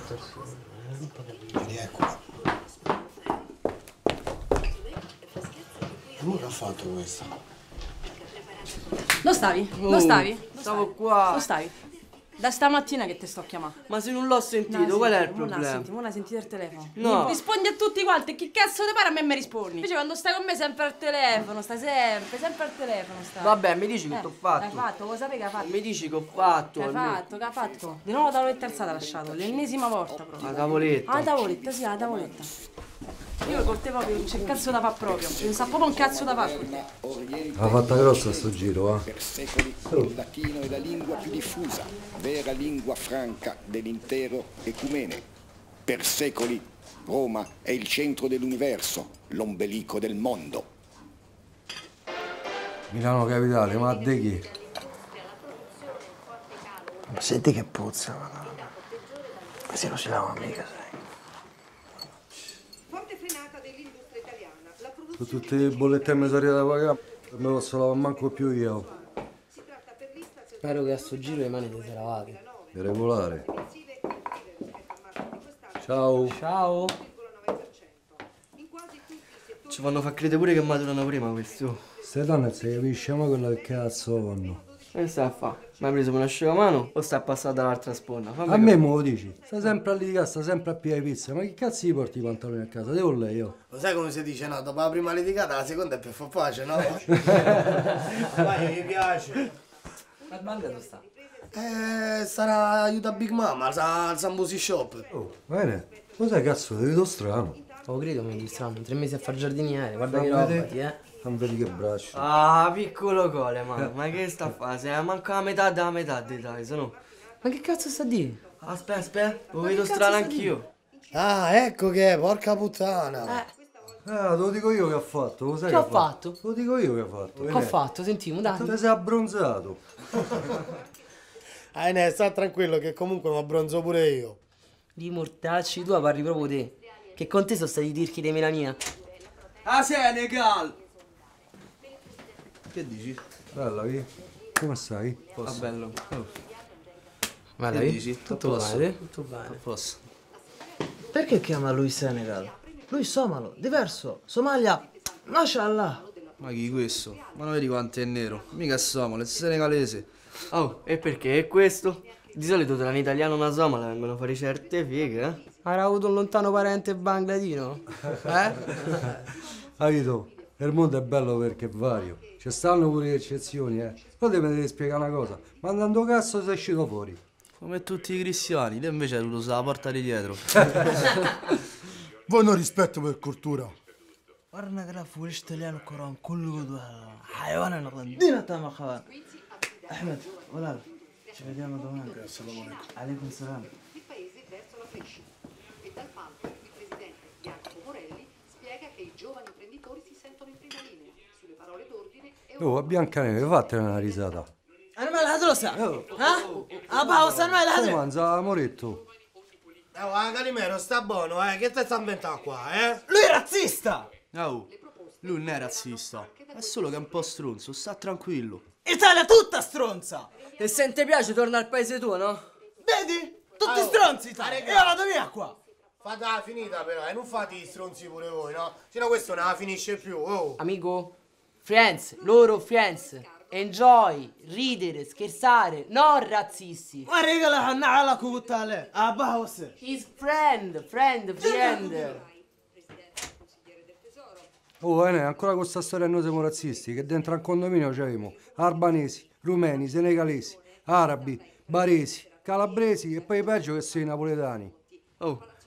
Eccola. Come ha fatto questa? Dove stavi? Dove stavi? Stavo qua. Dove stavi? Da stamattina che ti sto chiamando. Ma se non l'ho sentito, qual è il problema? Non l'hai sentito al telefono. No. Rispondi a tutti quanti, chi cazzo ti pare a me mi rispondi? Invece quando stai con me sempre al telefono, stai sempre al telefono stai. Vabbè, mi dici che t'ho fatto. L'hai fatto, vuoi sapere che hai fatto? Mi dici che ho fatto. Che hai fatto? Di nuovo la tavoletta alzata lasciato, l'ennesima volta proprio. La tavoletta. La tavoletta, sì, la tavoletta. Io col te proprio non c'è cazzo da fa proprio. Non sa proprio un cazzo da fa con te. Ha fatta grossa sto giro, eh? Per secoli il latino è la lingua più diffusa, vera lingua franca dell'intero ecumene. Per secoli Roma è il centro dell'universo, l'ombelico del mondo. Milano Capitale, ma de chi? Senti che puzza, madonna. Così non si lava mica, sai. Con tutte le bollette mesarie da pagare, non me lo posso lavare manco più io. Spero che a sto giro le mani te le lavate. È regolare. Ciao. Ciao. Ci fanno far credere pure che maturano prima questi. Ste donne non si capisce mai quello che cazzo vanno. Che stai a fa? Mi hai preso per un asciugamano o stai a passare dall'altra sponda? Fammi A me me lo dici, sta sempre a litigare, sta sempre a pigliare pizza, ma che cazzo gli porti i pantaloni a casa? Devo lei io. Lo sai come si dice, no? Dopo la prima litigata, la seconda è per far pace, no? Vai, mi piace. Ma banda dove sta? Sarà aiuta Big Mama, al Sambusi Shop. Oh, bene, lo sai cazzo, ti vedo strano. Oh, credo mi dici strano, 3 mesi a far giardiniere, guarda che roba ti, Non vedi che braccio. Ah, piccolo cole, ma che sta a fare? Sei manca la metà della metà dell'Italia, se no. Ma che cazzo sta a dire? Aspetta, lo vedo strano anch'io. Ah, ecco che è, porca puttana. Ah, te lo dico io che ha fatto, lo sai Che ho fatto? Te lo dico io che ha fatto. Che ho fatto? Sentiamo, dai. Te sei abbronzato. Ne, sta tranquillo che comunque mi abbronzo pure io. Di mortacci, tu parli proprio te. Che con te sono stati i tirchi di melania. Ah, Senegal! Che dici? Bella, vi? Come stai? Ah, bello. Guarda, Che dici? tutto bene? Tutto bene. Posso. Perché chiama lui Senegal? Lui somalo, diverso. Somalia, mashallah. Ma chi questo? Ma non vedi quanto è nero? Mica è somalo, è senegalese. Oh, e perché? E questo? Di solito tra un italiano e una somala vengono fuori certe fighe, eh? Hai avuto un lontano parente bangladino? Capito? Il mondo è bello perché è vario. Ci stanno pure le eccezioni, eh. Poi ti devi spiegare una cosa. Ma andando cazzo sei uscito fuori. Come tutti i cristiani, te invece hai dovuto usare la porta di dietro. Voi non rispetto per cultura. ورنا كده فورش تليان القرآن كله ده حيوان الغندينة تام خوان أحمد ولا شو بدي أنا دومان السلام عليكم عليكم السلام il paese verso la crescita e dal palco il presidente Jacopo Morelli spiega che i giovani imprenditori si sentono in prima linea sulle parole d'ordine e Oh, a Biancaneve, fatene una risata. أنا ما الهدرة سا ها أبا وصل ما Come الهدرة mangia Moretto? Calimero, sta buono, che te sta inventando qua, lui è razzista Oh, lui non è razzista, è solo che è un po' stronzo, sta tranquillo. Italia tutta stronza E se non ti piace torna al paese tuo, no? vedi tutti stronzi Italia io vado via qua Fatela finita però, non fate gli stronzi pure voi, no? Se no questo non la finisce più, oh. Amico, friends, loro friends. Enjoy, ridere, scherzare, non razzisti. ما رجع لنا على كوت عليه أبا وصل His friend. Oh, ancora con questa storia noi siamo razzisti, che dentro al condominio c'avevamo albanesi, rumeni, senegalesi, arabi, baresi, calabresi e poi peggio che sono i napoletani. Oh,